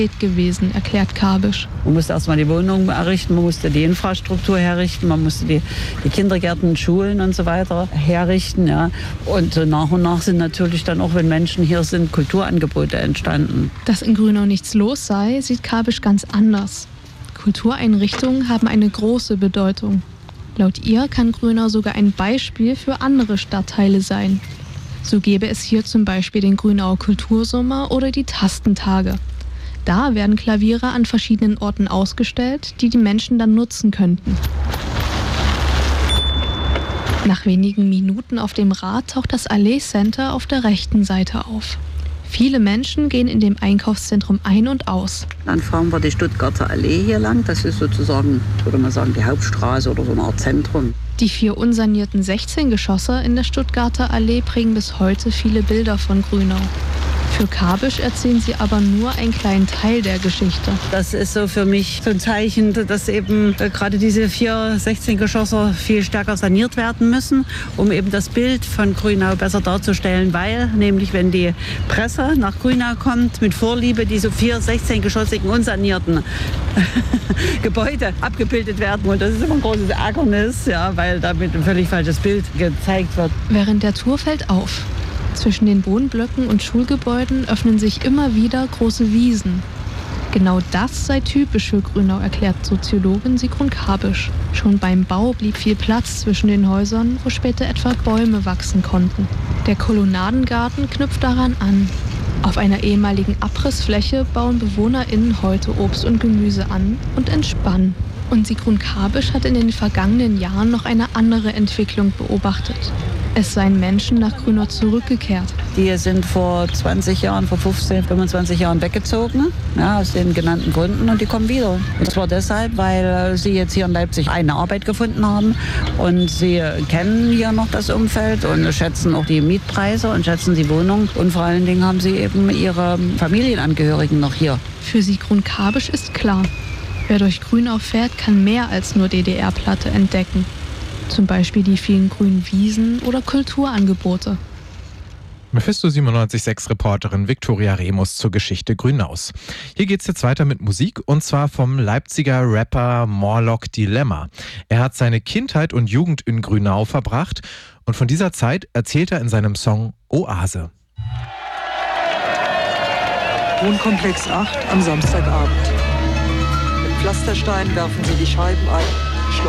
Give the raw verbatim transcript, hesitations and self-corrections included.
gewesen, erklärt Kabisch. Man musste erstmal die Wohnungen errichten, man musste die Infrastruktur herrichten, man musste die, die Kindergärten, Schulen und so weiter herrichten. Ja. Und nach und nach sind natürlich dann auch, wenn Menschen hier sind, Kulturangebote entstanden. Dass in Grünau nichts los sei, sieht Kabisch ganz anders. Kultureinrichtungen haben eine große Bedeutung. Laut ihr kann Grünau sogar ein Beispiel für andere Stadtteile sein. So gäbe es hier zum Beispiel den Grünauer Kultursommer oder die Tastentage. Da werden Klaviere an verschiedenen Orten ausgestellt, die die Menschen dann nutzen könnten. Nach wenigen Minuten auf dem Rad taucht das Allee Center auf der rechten Seite auf. Viele Menschen gehen in dem Einkaufszentrum ein und aus. Dann fahren wir die Stuttgarter Allee hier lang. Das ist sozusagen, würde man sagen, die Hauptstraße oder so eine Art Zentrum. Die vier unsanierten sechzehn Geschosse in der Stuttgarter Allee prägen bis heute viele Bilder von Grünau. Für Kabisch erzählen sie aber nur einen kleinen Teil der Geschichte. Das ist so für mich so ein Zeichen, dass eben äh, gerade diese vier sechzehn Geschosse viel stärker saniert werden müssen, um eben das Bild von Grünau besser darzustellen, weil nämlich wenn die Presse nach Grünau kommt, mit Vorliebe diese vier sechzehn-geschossigen unsanierten Gebäude abgebildet werden. Und das ist immer ein großes Ärgernis, ja, weil damit ein völlig falsches Bild gezeigt wird. Während der Tour fällt auf: Zwischen den Wohnblöcken und Schulgebäuden öffnen sich immer wieder große Wiesen. Genau das sei typisch für Grünau, erklärt Soziologin Sigrun Kabisch. Schon beim Bau blieb viel Platz zwischen den Häusern, wo später etwa Bäume wachsen konnten. Der Kolonnadengarten knüpft daran an. Auf einer ehemaligen Abrissfläche bauen BewohnerInnen heute Obst und Gemüse an und entspannen. Und Sigrun Kabisch hat in den vergangenen Jahren noch eine andere Entwicklung beobachtet. Es seien Menschen nach Grünau zurückgekehrt. Die sind vor zwanzig Jahren, vor fünfzehn, fünfundzwanzig Jahren weggezogen, ja, aus den genannten Gründen, und die kommen wieder. Und zwar deshalb, weil sie jetzt hier in Leipzig eine Arbeit gefunden haben und sie kennen hier noch das Umfeld und schätzen auch die Mietpreise und schätzen die Wohnung. Und vor allen Dingen haben sie eben ihre Familienangehörigen noch hier. Für Sigrun Kabisch ist klar: Wer durch Grünau fährt, kann mehr als nur D D R-Platte entdecken. Zum Beispiel die vielen grünen Wiesen oder Kulturangebote. Mephisto siebenundneunzig Komma sechs Reporterin Viktoria Remus zur Geschichte Grünaus. Hier geht's jetzt weiter mit Musik, und zwar vom Leipziger Rapper Morlock Dilemma. Er hat seine Kindheit und Jugend in Grünau verbracht, und von dieser Zeit erzählt er in seinem Song Oase. Wohnkomplex acht am Samstagabend. Mit Pflastersteinen werfen sie die Scheiben ein.